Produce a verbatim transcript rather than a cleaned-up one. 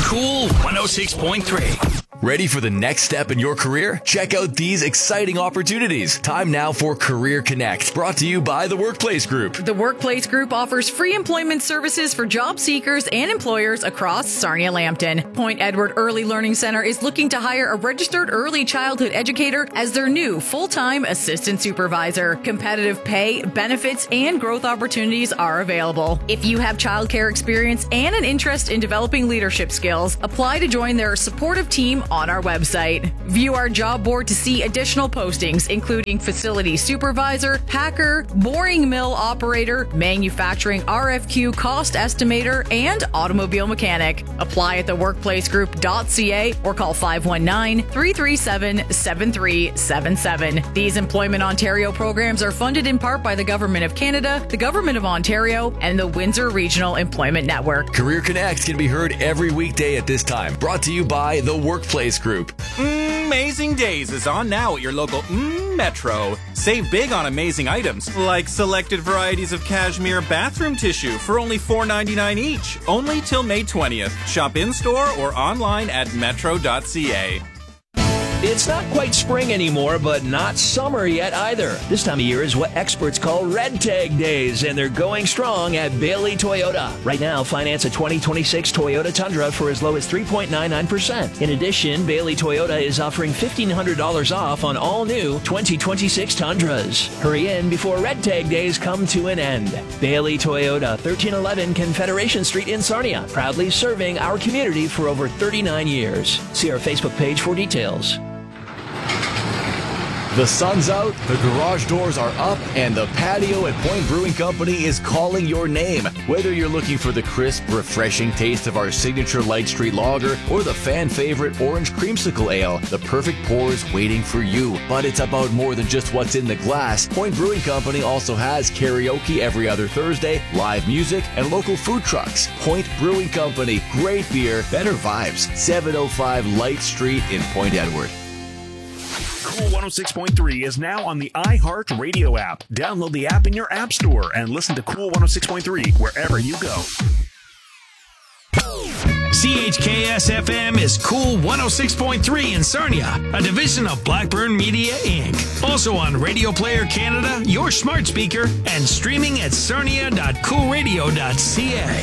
Cool one oh six point three. Ready for the next step in your career? Check out these exciting opportunities. Time now for Career Connect, brought to you by The Workplace Group. The Workplace Group offers free employment services for job seekers and employers across Sarnia-Lambton. Point Edward Early Learning Center is looking to hire a registered early childhood educator as their new full-time assistant supervisor. Competitive pay, benefits, and growth opportunities are available. If you have childcare experience and an interest in developing leadership skills, apply to join their supportive team on our website. View our job board to see additional postings, including facility supervisor, packer, boring mill operator, manufacturing R F Q cost estimator, and automobile mechanic. Apply at the workplace group dot c a or call five one nine, three three seven, seven three seven seven. These Employment Ontario programs are funded in part by the Government of Canada, the Government of Ontario, and the Windsor Regional Employment Network. Career Connect can be heard every weekday at this time. Brought to you by The Workplace Group. Amazing Days is on now at your local mm, Metro. Save big on amazing items, like selected varieties of cashmere bathroom tissue for only four ninety-nine each. Only till May twentieth. Shop in-store or online at metro dot c a. It's not quite spring anymore, but not summer yet either. This time of year is what experts call Red Tag Days, and they're going strong at Bailey Toyota. Right now, finance a twenty twenty-six Toyota Tundra for as low as three point nine nine percent. In addition, Bailey Toyota is offering fifteen hundred dollars off on all new twenty twenty-six Tundras. Hurry in before Red Tag Days come to an end. Bailey Toyota, thirteen eleven Confederation Street in Sarnia, proudly serving our community for over thirty-nine years. See our Facebook page for details. The sun's out, the garage doors are up, and the patio at Point Brewing Company is calling your name. Whether you're looking for the crisp, refreshing taste of our signature Light Street Lager or the fan favorite Orange Creamsicle Ale, the perfect pour is waiting for you. But it's about more than just what's in the glass. Point Brewing Company also has karaoke every other Thursday, live music, and local food trucks. Point Brewing Company, great beer, better vibes. seven oh five Light Street in Point Edward. Cool one oh six point three is now on the iHeart Radio app. Download the app in your app store and listen to Cool one oh six point three wherever you go. C H K S F M is Cool one oh six point three in Sarnia, a division of Blackburn Media Incorporated. Also on Radio Player Canada, your smart speaker, and streaming at sarnia dot cool radio dot c a.